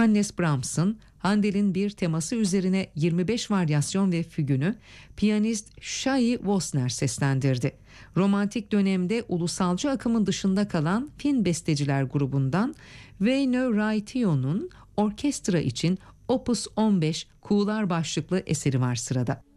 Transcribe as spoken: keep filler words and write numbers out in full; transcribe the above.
Johannes Brahms'ın Handel'in bir teması üzerine yirmi beş varyasyon ve fügünü piyanist Shai Vosner seslendirdi. Romantik dönemde ulusalcı akımın dışında kalan Fin besteciler grubundan Wäinö Raitio'nun orkestra için Opus on beş Kuğular başlıklı eseri var sırada.